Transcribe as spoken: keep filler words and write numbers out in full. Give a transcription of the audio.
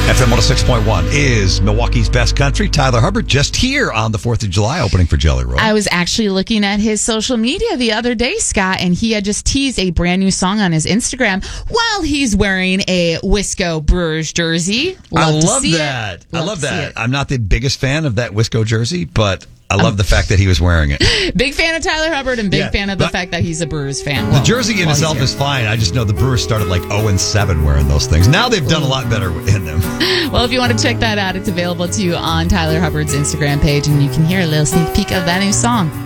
F M one oh six point one is Milwaukee's best country. Tyler Hubbard just here on the fourth of July opening for Jelly Roll. I was actually looking at his social media the other day, Scott, and he had just teased a brand new song on his Instagram while he's wearing a Wisco Brewers jersey. Love I to love see that. It. I Love love to see that. it. I'm not the biggest fan of that Wisco jersey, but I love Um, the fact that he was wearing it. Big fan of Tyler Hubbard and big Yeah, fan of the but- fact that he's a Brewers fan. The Well, jersey in while he's itself here. is fine. I just know the Brewers started like oh and seven wearing those things. Now they've done a lot better in them. Well, if you want to check that out, it's available to you on Tyler Hubbard's Instagram page, and you can hear a little sneak peek of that new song.